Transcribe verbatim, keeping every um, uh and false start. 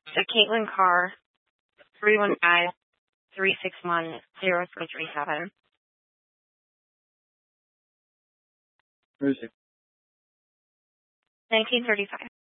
So Caitlin Carr, three one five, three six one, zero three three seven. Where is it? nineteen thirty-five.